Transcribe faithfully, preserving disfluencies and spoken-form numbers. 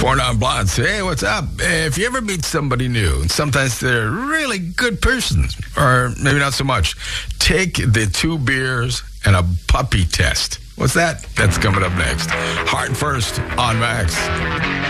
Four Non-Blondes. Hey, what's up? If you ever meet somebody new, and sometimes they're really good persons, or maybe not so much, take the two beers and a puppy test. What's that? That's coming up next. Heart First on Max.